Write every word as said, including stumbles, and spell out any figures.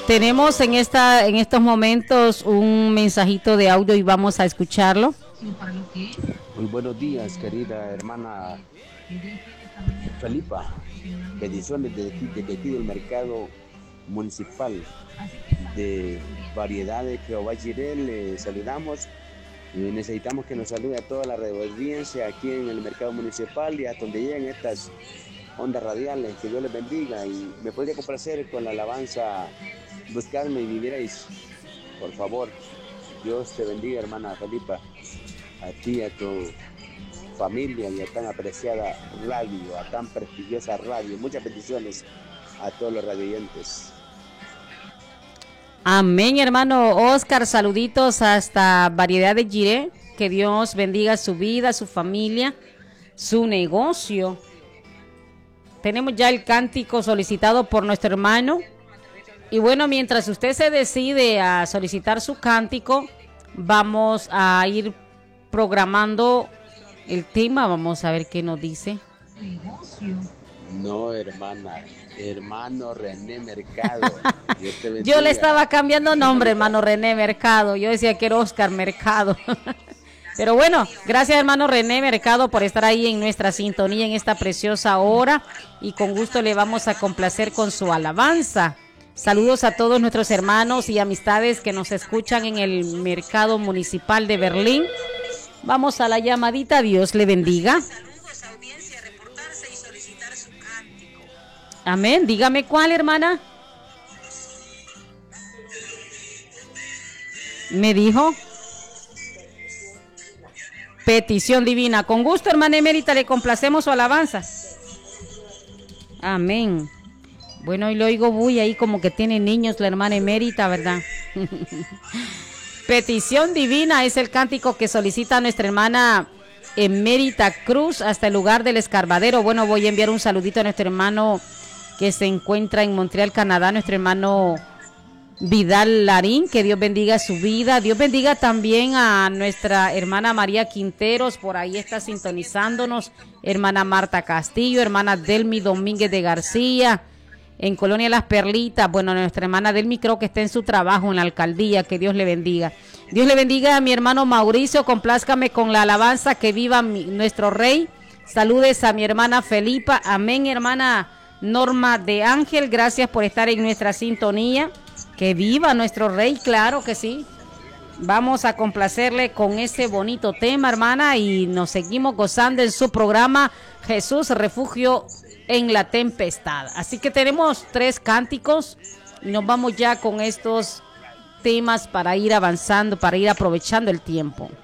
Tenemos en esta en estos momentos un mensajito de audio y vamos a escucharlo. Muy buenos días, querida hermana Felipa. Bendiciones desde aquí, desde aquí del mercado municipal de variedades Jehová Jireh. Le saludamos y necesitamos que nos salude a toda la audiencia aquí en el mercado municipal y hasta donde lleguen estas ondas radiales. Que Dios les bendiga y me podría complacer con la alabanza Buscarme y viviréis, por favor. Dios te bendiga, hermana Felipa, a ti, a tu familia y a tan apreciada radio, a tan prestigiosa radio. Muchas bendiciones a todos los radioyentes. Amén, hermano Oscar. Saluditos hasta Variedad de Jireh. Que Dios bendiga su vida, su familia, su negocio. Tenemos ya el cántico solicitado por nuestro hermano. Y bueno, mientras usted se decide a solicitar su cántico, vamos a ir programando el tema. Vamos a ver qué nos dice. No, hermana, hermano René Mercado. Yo le estaba cambiando nombre, hermano René Mercado. Yo decía que era Oscar Mercado. Pero bueno, gracias, hermano René Mercado, por estar ahí en nuestra sintonía en esta preciosa hora. Y con gusto le vamos a complacer con su alabanza. Saludos a todos nuestros hermanos y amistades que nos escuchan en el mercado municipal de Berlín. Vamos a la llamadita. Dios le bendiga. Amén. Dígame cuál, hermana. Me dijo. Petición divina. Con gusto, hermana emérita, le complacemos su alabanza. Amén. Bueno, y lo oigo muy ahí como que tiene niños la hermana emérita, ¿verdad? Petición divina es el cántico que solicita nuestra hermana emérita Cruz hasta el lugar del Escarbadero. Bueno, voy a enviar un saludito a nuestro hermano que se encuentra en Montreal, Canadá, nuestro hermano Vidal Larín, que Dios bendiga su vida. Dios bendiga también a nuestra hermana María Quinteros, por ahí está sintonizándonos, hermana Marta Castillo, hermana Delmi Domínguez de García, en Colonia Las Perlitas. Bueno, nuestra hermana Delmi creo que está en su trabajo en la alcaldía, que Dios le bendiga. Dios le bendiga a mi hermano Mauricio, complázcame con la alabanza, que viva mi, nuestro rey. Saludes a mi hermana Felipa, amén, hermana Norma de Ángel, gracias por estar en nuestra sintonía. Que viva nuestro rey, claro que sí. Vamos a complacerle con ese bonito tema, hermana, y nos seguimos gozando en su programa Jesús Refugio en la Tempestad. Así que tenemos tres cánticos y nos vamos ya con estos temas para ir avanzando, para ir aprovechando el tiempo.